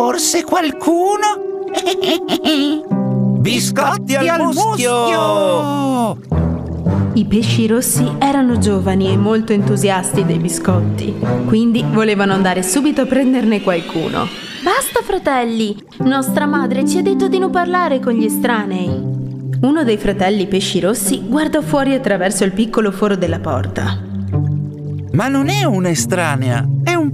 forse qualcuno? Biscotti al muschio! I pesci rossi erano giovani e molto entusiasti dei biscotti, quindi volevano andare subito a prenderne qualcuno. Basta, fratelli! Nostra madre ci ha detto di non parlare con gli estranei. Uno dei fratelli pesci rossi guardò fuori attraverso il piccolo foro della porta. Ma non è un'estranea, è un